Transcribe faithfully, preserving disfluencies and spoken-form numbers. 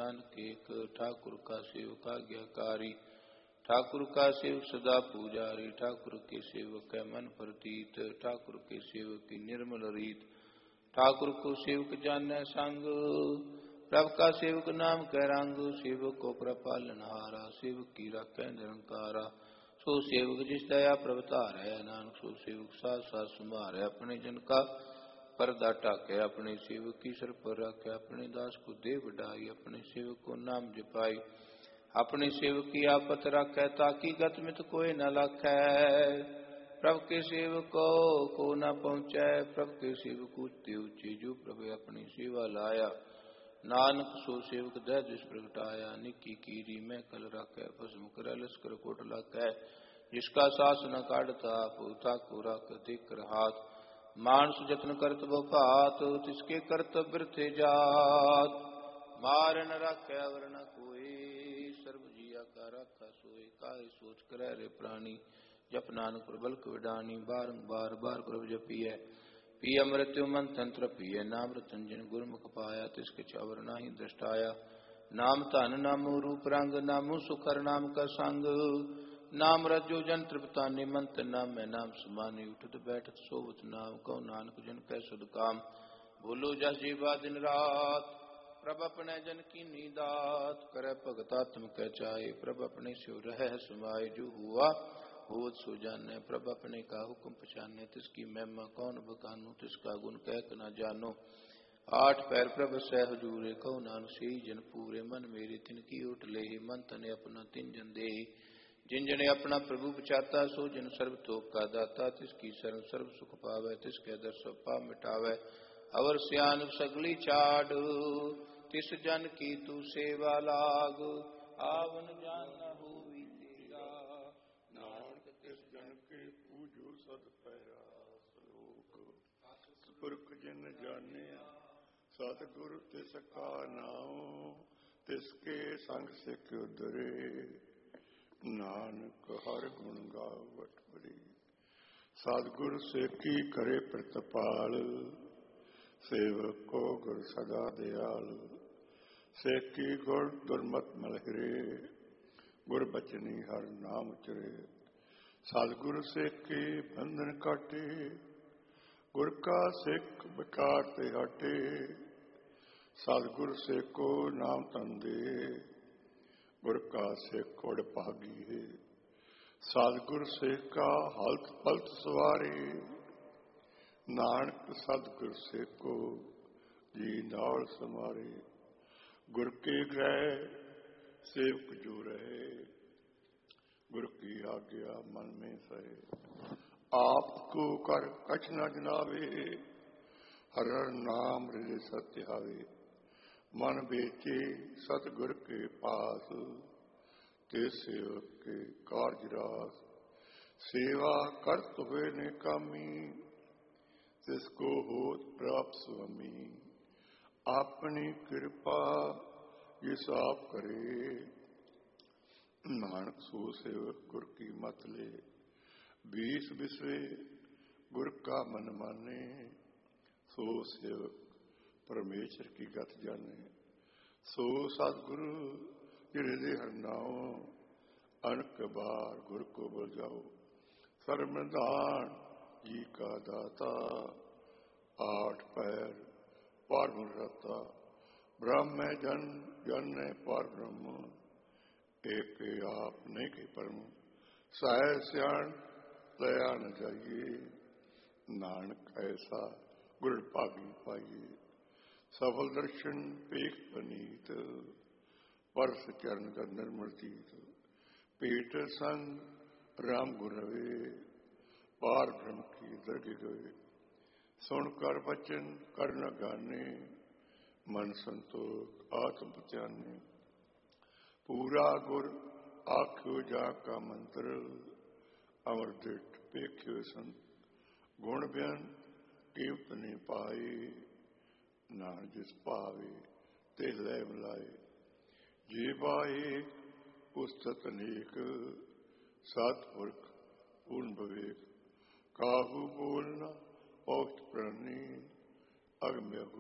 नानक एक ठाकुर का सेवक आज्ञाकारी। ठाकुर का सेवक सदा पूजारी। ठाकुर के सेवक है मन प्रतीत। ठाकुर के सेवक की निर्मल रीत। ठाकुर को सेवक जाने संग। प्रभ का सेवक नाम कह रंग। सेवक को प्रभ पालनहारा। सेवक की राखै निरंकारा। सो सेवक जिस दया प्रभतार है। नानक सो सेवक साथ साथ संभार है। अपने जन का पर्दा टाके। अपने सेवक की सर पर रखे। अपने दास को दे बढ़ाई। अपने सेवक को नाम जपाई। अपने सेवक की आपत रखे। ताकि गत मित कोई न लाखे। प्रभु के सेवक को, को न पहुँचे। प्रभु के सेवक ऊंचे ऊंचे जो प्रभु अपनी सेवा लाया। नानक सो सेवक दह दिस प्रगटाया। निकी कीरी में कल रखे। भस्म कर लश्कर कोट लाके। जिसका सास न काढ़ता पोता को रख देख कर हाथ। मानस जतन करत बफात। तिसके कर्तव्य थे जात। मार न रखे अवर न कोई। सर्व जिया का रखा सोए। काहे सोच करे रे प्राणी। जप नानक प्रबल विडानी। बारंबार बार प्रभ जपिए। पिय मृत्यु मन तंत्र पिय। नाम रतंजन गुरमुख पाया। तिसके चावर नाही दृष्टाया। नाम धन नामो रूप रंग। नामो सुखर नाम का संग। नाम रजो जन तृप्ता निमंत। नाम मैं नाम समानी। उठत बैठत सोवत नाम। कहो नानक जन कै सुध काम। बोलो जस जीवा दिन रात। प्रभ अपने जन की नीदात। करे भगत आत्म कह चाहे। प्रभ अपने सिव रह समाये। जो हुआ होत सो जाने। प्रभ अपने का हुक्म पछाने। तिसकी महिमा कौन बखानू। तिसका गुण कह के न जानो। आठ पैर प्रभ सह हजूरे। कहो नानक से जन पूरे। मन मेरे तिनकी उठ ले। मन तने अपना तिन जन दे। जिन जने अपना प्रभु बचाता। सो जन सर्व तोक का दाता। तिसकी शरण सर्व सुख पावे। तिसके दर सब पाप मिटावे। अवर सियान सगली छाड़। तिस जन की तू सेवा लाग। आवन जान न होवी तेरा। नानक तिस जन के पूजो सद पैरा। सलोक पुरख जिन जाने। सतगुरु तिस का नाम। तिसके संग सिख उदरे। नानक हर गुण गावत बड़ी। सतगुरु से की करे प्रतिपाल। सेवक को गुर सदा दयाल। से की गुर दुर्मत मलहरे। गुर बचनी हर नाम चरे। सतगुरु सिख के बंधन काटे। गुर का सिख विकार ते हटे। सतगुरु सिख को नाम तन दे। गुर का सिख उड़ भागी है। सतगुरु सिख का हलत पलत सवारे। नानक सतगुरु सिख को जी नाल समारे। गुर के ग्रह सेवक जो रहे। गुरु की आज्ञा मन में सहे। आपको कर कछ न जनावे। हर हर नाम हृदय सत्य हावे। मन बेचे सतगुर के पास। ते सेवक के कार्य रास। सेवा करत हुए ने कामी। तिसको होत प्राप्त स्वामी। अपनी कृपा ये साफ करे। नानक सो सेवक गुर की मत ले। बीस बिसवे गुर का मन माने। सो सेवक परमेश्वर की गत जाने। सो सतगुरु हृदय हर नाओ। अनक बार गुर को बोल जाओ। सर्वदान जी का दाता। आठ पैर पर रहता। ब्रह्म जन जन पर ब्रह्म। एक आप नहीं के परम। सह सियाण लया न जाइए। नानक ऐसा गुर भागी पाइए। सफल दर्शन पेख पनीत। परस चरण का निर्मल जीत। पेट संग राम गुरवे। पार ब्रह्म की दरगे गए। सुन कर वचन कर न गाने। मन संतोष आत्म पहचाने। पूरा गुर आख्यो जा का मंत्र। अमर दृढ़ पेख्यो संत। गुण बयान कीमत नहीं पाए। नान जिस पावे ते लै मिलाए। जे बाए पुस्तक अनेक। सतपुरख पूर्ण विवेक। काहू बोलना पौष्ट प्राणी। अगम्य